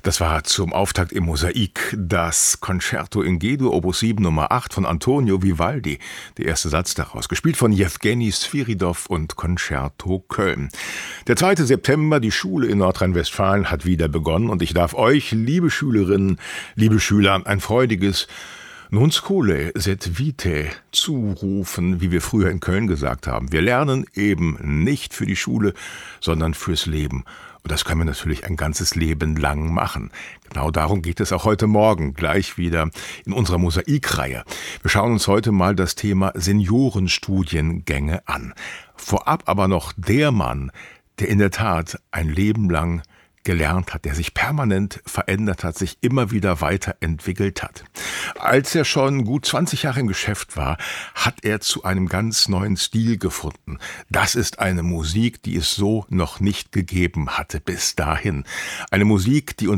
Das war zum Auftakt im Mosaik das Concerto in G-Dur Opus 7 Nummer 8 von Antonio Vivaldi. Der erste Satz daraus, gespielt von Jewgeni Sviridov und Concerto Köln. Der 2. September, die Schule in Nordrhein-Westfalen hat wieder begonnen und ich darf euch, liebe Schülerinnen, liebe Schüler, ein freudiges Nun skole sed vitae zurufen, wie wir früher in Köln gesagt haben. Wir lernen eben nicht für die Schule, sondern fürs Leben. Und das können wir natürlich ein ganzes Leben lang machen. Genau darum geht es auch heute Morgen gleich wieder in unserer Mosaikreihe. Wir schauen uns heute mal das Thema Seniorenstudiengänge an. Vorab aber noch der Mann, der in der Tat ein Leben lang gelernt hat, der sich permanent verändert hat, sich immer wieder weiterentwickelt hat. Als er schon gut 20 Jahre im Geschäft war, hat er zu einem ganz neuen Stil gefunden. Das ist eine Musik, die es so noch nicht gegeben hatte bis dahin. Eine Musik, die uns